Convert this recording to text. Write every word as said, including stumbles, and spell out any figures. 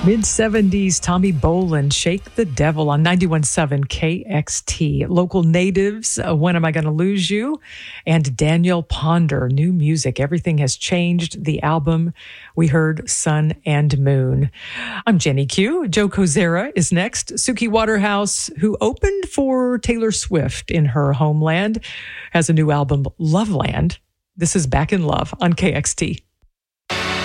mid-seventies, Tommy Bolin, Shake the Devil on ninety-one point seven K X T. Local Natives, uh, When Am I Gonna Lose You? And Daniel Ponder, New Music, Everything Has Changed. The album we heard, Sun and Moon. I'm Jenny Q. Joe Kozera is next. Suki Waterhouse, who opened for Taylor Swift in her homeland, has a new album, Loveland. This is Back in Love on K X T.